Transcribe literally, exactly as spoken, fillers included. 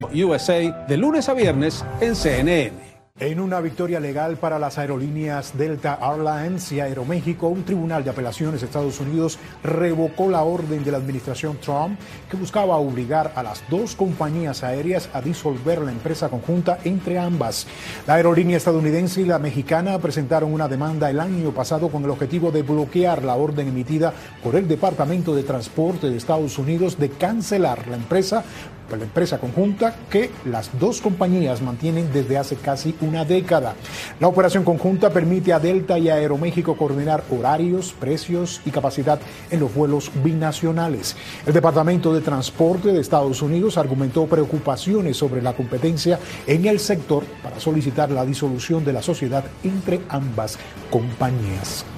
U S A de lunes a viernes en C N N. En una victoria legal para las aerolíneas Delta Airlines y Aeroméxico, un tribunal de apelaciones de Estados Unidos revocó la orden de la administración Trump que buscaba obligar a las dos compañías aéreas a disolver la empresa conjunta entre ambas. La aerolínea estadounidense y la mexicana presentaron una demanda el año pasado con el objetivo de bloquear la orden emitida por el Departamento de Transporte de Estados Unidos de cancelar la empresa la empresa conjunta que las dos compañías mantienen desde hace casi una década. La operación conjunta permite a Delta y a Aeroméxico coordinar horarios, precios y capacidad en los vuelos binacionales. El Departamento de Transporte de Estados Unidos argumentó preocupaciones sobre la competencia en el sector para solicitar la disolución de la sociedad entre ambas compañías.